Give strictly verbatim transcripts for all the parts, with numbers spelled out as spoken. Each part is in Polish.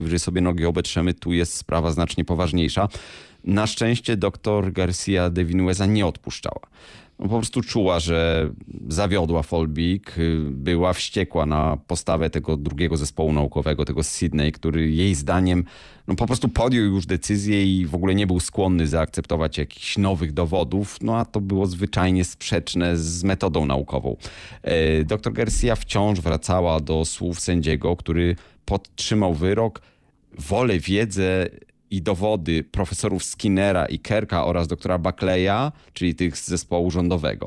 wyżej sobie nogi obetrzemy, tu jest sprawa znacznie poważniejsza. Na szczęście doktor Garcia de Vinuesa nie odpuszczała. No, po prostu czuła, że zawiodła Folbig, była wściekła na postawę tego drugiego zespołu naukowego, tego z Sydney, który jej zdaniem no, po prostu podjął już decyzję i w ogóle nie był skłonny zaakceptować jakichś nowych dowodów, no a to było zwyczajnie sprzeczne z metodą naukową. Doktor Garcia wciąż wracała do słów sędziego, który podtrzymał wyrok, wolę, wiedzę i dowody profesorów Skinnera i Kerka oraz doktora Buckleya, czyli tych z zespołu rządowego.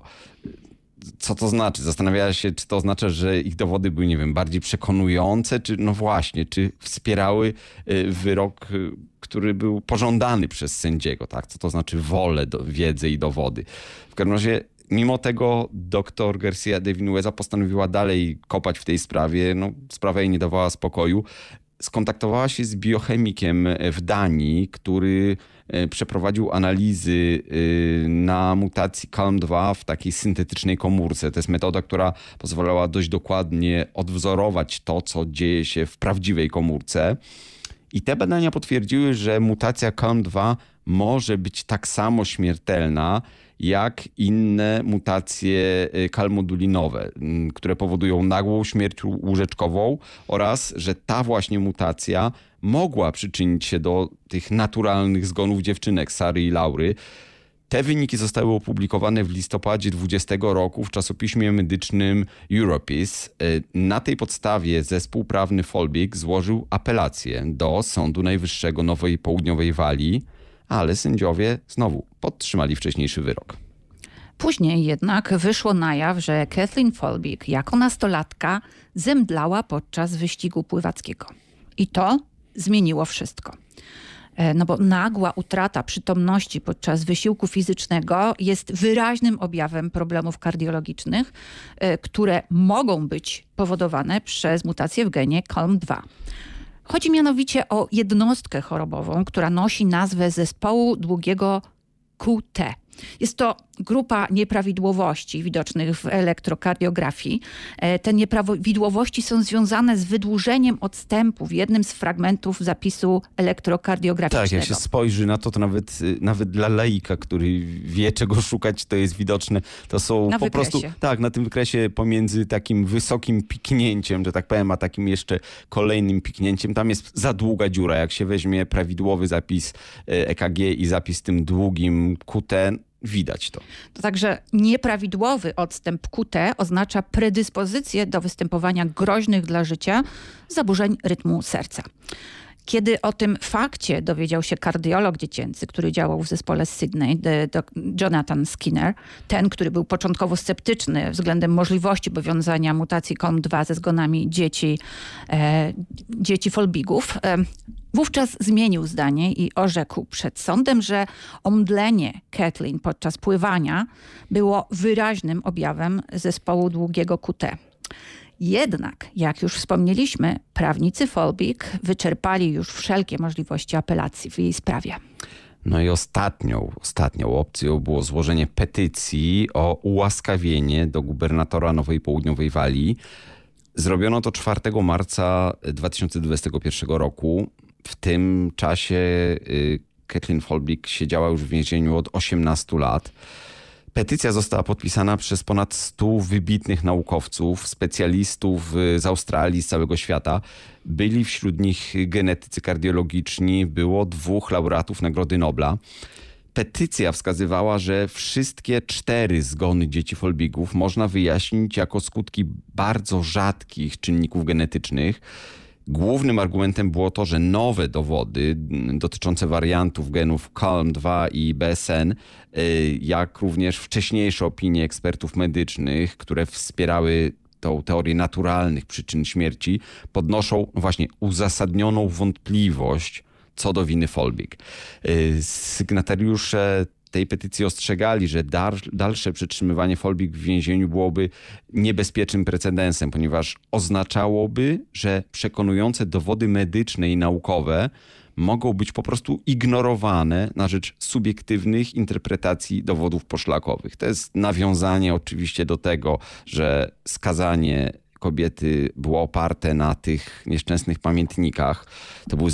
Co to znaczy? Zastanawiała się, czy to oznacza, że ich dowody były, nie wiem, bardziej przekonujące, czy no właśnie, czy wspierały wyrok, który był pożądany przez sędziego, tak? Co to znaczy wolę, do, wiedzę i dowody. W każdym razie mimo tego doktor Garcia de Vinuesa postanowiła dalej kopać w tej sprawie. No, sprawa jej nie dawała spokoju. Skontaktowała się z biochemikiem w Danii, który przeprowadził analizy na mutacji C A L M dwa w takiej syntetycznej komórce. To jest metoda, która pozwalała dość dokładnie odwzorować to, co dzieje się w prawdziwej komórce. I te badania potwierdziły, że mutacja C A L M dwa może być tak samo śmiertelna jak inne mutacje kalmodulinowe, które powodują nagłą śmierć łóżeczkową oraz, że ta właśnie mutacja mogła przyczynić się do tych naturalnych zgonów dziewczynek Sary i Laury. Te wyniki zostały opublikowane w listopadzie dwudziestego roku w czasopiśmie medycznym Europeace. Na tej podstawie zespół prawny Folbig złożył apelację do Sądu Najwyższego Nowej Południowej Walii, ale sędziowie znowu podtrzymali wcześniejszy wyrok. Później jednak wyszło na jaw, że Kathleen Folbig jako nastolatka zemdlała podczas wyścigu pływackiego. I to zmieniło wszystko. No bo nagła utrata przytomności podczas wysiłku fizycznego jest wyraźnym objawem problemów kardiologicznych, które mogą być powodowane przez mutację w genie C A L M dwa. Chodzi mianowicie o jednostkę chorobową, która nosi nazwę zespołu długiego Q T. Jest to grupa nieprawidłowości widocznych w elektrokardiografii. Te nieprawidłowości są związane z wydłużeniem odstępu w jednym z fragmentów zapisu elektrokardiograficznego. Tak, jak się spojrzy na to, to nawet, nawet dla laika, który wie, czego szukać, to jest widoczne. To są na po wykresie. prostu, tak, na tym wykresie pomiędzy takim wysokim piknięciem, że tak powiem, a takim jeszcze kolejnym piknięciem, tam jest za długa dziura. Jak się weźmie prawidłowy zapis E K G i zapis tym długim Q T, widać to. To także nieprawidłowy odstęp Q T oznacza predyspozycję do występowania groźnych dla życia zaburzeń rytmu serca. Kiedy o tym fakcie dowiedział się kardiolog dziecięcy, który działał w zespole z Sydney, Jonathan Skinner, ten, który był początkowo sceptyczny względem możliwości powiązania mutacji C A L M dwa ze zgonami dzieci, e, dzieci Folbigów, e, wówczas zmienił zdanie i orzekł przed sądem, że omdlenie Kathleen podczas pływania było wyraźnym objawem zespołu długiego Q T. Jednak, jak już wspomnieliśmy, prawnicy Folbig wyczerpali już wszelkie możliwości apelacji w jej sprawie. No i ostatnią, ostatnią opcją było złożenie petycji o ułaskawienie do gubernatora Nowej Południowej Walii. Zrobiono to czwartego marca dwa tysiące dwudziestego pierwszego roku. W tym czasie Kathleen Folbig siedziała już w więzieniu od osiemnastu lat. Petycja została podpisana przez ponad stu wybitnych naukowców, specjalistów z Australii, z całego świata. Byli wśród nich genetycy kardiologiczni, było dwóch laureatów Nagrody Nobla. Petycja wskazywała, że wszystkie cztery zgony dzieci Folbigów można wyjaśnić jako skutki bardzo rzadkich czynników genetycznych. Głównym argumentem było to, że nowe dowody dotyczące wariantów genów C A L M dwa i B S N, jak również wcześniejsze opinie ekspertów medycznych, które wspierały tą teorię naturalnych przyczyn śmierci, podnoszą właśnie uzasadnioną wątpliwość co do winy Folbig. Sygnatariusze tej petycji ostrzegali, że dalsze przetrzymywanie Folbig w więzieniu byłoby niebezpiecznym precedensem, ponieważ oznaczałoby, że przekonujące dowody medyczne i naukowe mogą być po prostu ignorowane na rzecz subiektywnych interpretacji dowodów poszlakowych. To jest nawiązanie oczywiście do tego, że skazanie kobiety było oparte na tych nieszczęsnych pamiętnikach. To był